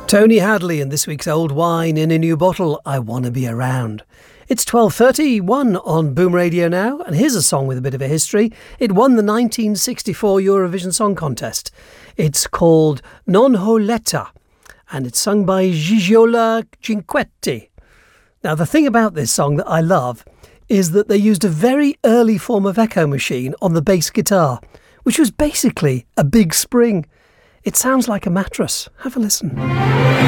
Tony Hadley and this week's Old Wine in a New Bottle, I Wanna Be Around. It's 12:31 on Boom Radio now, and here's a song with a bit of a history. It won the 1964 Eurovision Song Contest. It's called Non ho letta, and it's sung by Gigiola Cinquetti. Now, the thing about this song that I love is that they used a very early form of echo machine on the bass guitar, which was basically a big spring. It sounds like a mattress. Have a listen.